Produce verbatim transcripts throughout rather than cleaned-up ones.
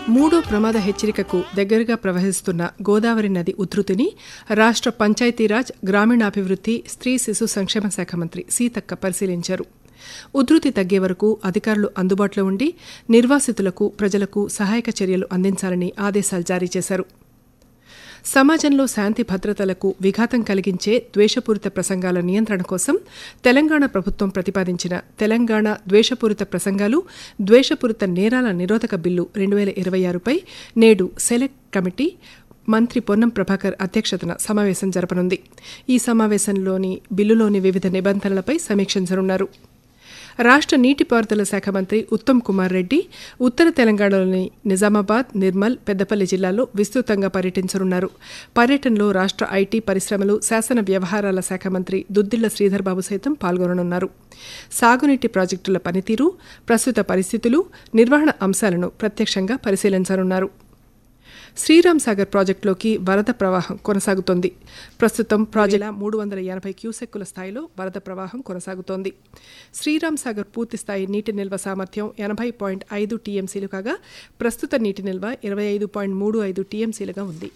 మూడో ప్రమాద హెచ్చరికకు దగ్గరగా ప్రవహిస్తున్న గోదావరి నది ఉధృతిని రాష్ట్ర పంచాయతీరాజ్ గ్రామీణాభివృద్ధి స్త్రీ శిశు సంక్షేమ శాఖ మంత్రి సీతక్క పరిశీలించారు. ఉధృతి తగ్గే వరకు అధికారులు అందుబాటులో ఉండి నిర్వాసితులకు ప్రజలకు సహాయక చర్యలు అందించాలని ఆదేశాలు జారీ చేశారు. సమాజంలో శాంతి భద్రతలకు విఘాతం కలిగించే ద్వేషపూరిత ప్రసంగాల నియంత్రణ కోసం తెలంగాణ ప్రభుత్వం ప్రతిపాదించిన తెలంగాణ ద్వేషపూరిత ప్రసంగాలు ద్వేషపూరిత నేరాల నిరోధక బిల్లు రెండు వేల ఇరవై ఆరుపై నేడు సెలెక్ట్ కమిటీ మంత్రి పొన్నం ప్రభాకర్ అధ్యక్షతన సమావేశం జరపనుంది. ఈ సమావేశంలోని బిల్లులోని వివిధ నిబంధనలపై సమీక్షించనున్నారు. రాష్ట్ర నీటిపారుదల శాఖ మంత్రి ఉత్తమ్ కుమార్ రెడ్డి ఉత్తర తెలంగాణలోని నిజామాబాద్, నిర్మల్, పెద్దపల్లి జిల్లాల్లో విస్తృతంగా పర్యటించనున్నారు. పర్యటనలో రాష్ట్ర ఐటీ, పరిశ్రమలు, శాసన వ్యవహారాల శాఖ మంత్రి దుద్దిళ్ల శ్రీధర్ బాబు సైతం పాల్గొననున్నారు. సాగునీటి ప్రాజెక్టుల పనితీరు, ప్రస్తుత పరిస్థితులు, నిర్వహణ అంశాలను ప్రత్యక్షంగా పరిశీలించనున్నారు. శ్రీరామ్ సాగర్ ప్రాజెక్టులోకి వరద ప్రవాహం కొనసాగుతోంది. ప్రస్తుతం ప్రాజెక్టుల మూడు వందల ఎనభై క్యూసెక్కుల స్థాయిలో వరద ప్రవాహం కొనసాగుతోంది. శ్రీరామ్ సాగర్ పూర్తి స్థాయి నీటి నిల్వ సామర్థ్యం ఎనభై పాయింట్ ఐదు టీఎంసీలు కాగా ప్రస్తుత నీటి నిల్వ ఇరవై ఐదు పాయింట్ మూడు ఐదు టీఎంసీలుగా ఉంది.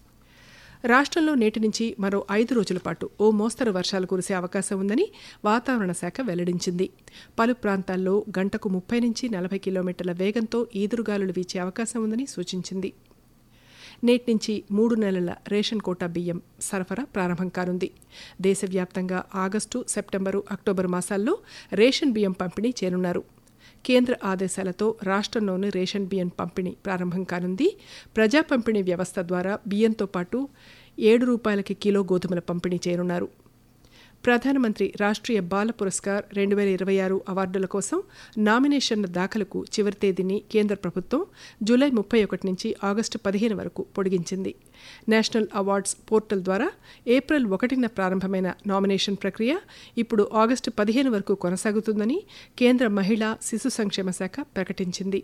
రాష్ట్రంలో నేటి నుంచి మరో ఐదు రోజుల పాటు ఓ మోస్తరు వర్షాలు కురిసే అవకాశం ఉందని వాతావరణ శాఖ వెల్లడించింది. పలు ప్రాంతాల్లో గంటకు ముప్పై నుంచి నలభై కిలోమీటర్ల వేగంతో ఈదురుగాలులు వీచే అవకాశం ఉందని సూచించింది. నేటి నుంచి మూడు నెలల రేషన్ కోటా బియ్యం సరఫరా ప్రారంభం కానుంది. దేశవ్యాప్తంగా ఆగస్టు, సెప్టెంబరు, అక్టోబరు మాసాల్లో రేషన్ బియ్యం పంపిణీ చేయనున్నారు. కేంద్ర ఆదేశాలతో రాష్ట్రంలోని రేషన్ బియ్యం పంపిణీ ప్రారంభం కానుంది. ప్రజా పంపిణీ వ్యవస్థ ద్వారా బియ్యంతో పాటు ఏడు రూపాయలకి కిలో గోధుమల పంపిణీ చేయనున్నారు. ప్రధానమంత్రి రాష్ట్రీయ బాల పురస్కార్ రెండు వేల ఇరవై ఆరు అవార్డుల కోసం నామినేషన్ల దాఖలకు చివరి తేదీని కేంద్ర ప్రభుత్వం జూలై ముప్పై ఒకటి నుంచి ఆగస్టు పదిహేను వరకు పొడిగించింది. నేషనల్ అవార్డ్స్ పోర్టల్ ద్వారా ఏప్రిల్ ఒకటిన ప్రారంభమైన నామినేషన్ ప్రక్రియ ఇప్పుడు ఆగస్టు పదిహేను వరకు కొనసాగుతుందని కేంద్ర మహిళా శిశు సంక్షేమ శాఖ ప్రకటించింది.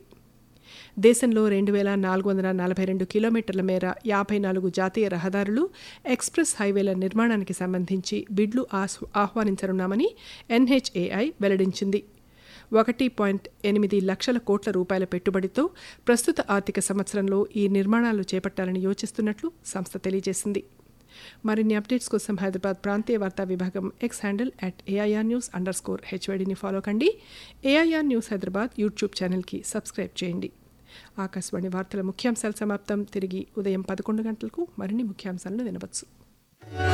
దేశంలో రెండు వేల నాలుగు వందల నలభై రెండు కిలోమీటర్ల మేర యాభై నాలుగు జాతీయ రహదారులు, ఎక్స్ప్రెస్ హైవేల నిర్మాణానికి సంబంధించి బిడ్లు ఆహ్వానించనున్నామని ఎన్హెచ్ఏఐ వెల్లడించింది. ఒకటి పాయింట్ ఎనిమిది లక్షల కోట్ల రూపాయల పెట్టుబడితో ప్రస్తుత ఆర్థిక సంవత్సరంలో ఈ నిర్మాణాలు చేపట్టాలని యోచిస్తున్నట్లు సంస్థ తెలియజేసింది. మరిన్ని అప్డేట్స్ కోసం హైదరాబాద్ ప్రాంతీయ వార్తా విభాగం X handle at AIR news under score హెచ్వైడిని follow కండి. ఏఐఆర్ న్యూస్ హైదరాబాద్ యూట్యూబ్ ఛానల్కి సబ్స్క్రైబ్ చేయండి. ఆకాశవాణి వార్తల ముఖ్యాంశాలు సమాప్తం. తిరిగి ఉదయం పదకొండు గంటలకు మరిన్ని ముఖ్యాంశాలను వినవచ్చు.